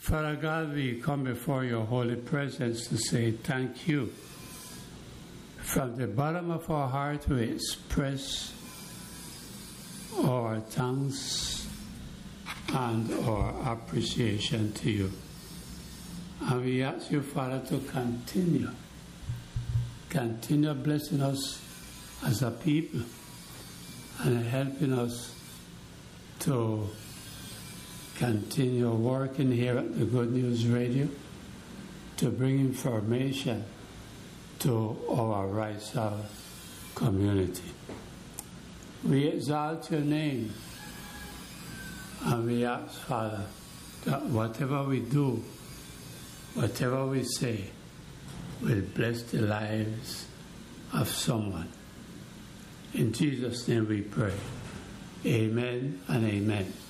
Father God, we come before your holy presence to say thank you. From the bottom of our heart, we express our thanks and our appreciation to you. And we ask you, Father, to continue blessing us as a people and helping us to continue working here at the Good News Radio to bring information to our Rysal community. We exalt your name and we ask, Father, that whatever we do, whatever we say, will bless the lives of someone. In Jesus' name we pray. Amen and amen.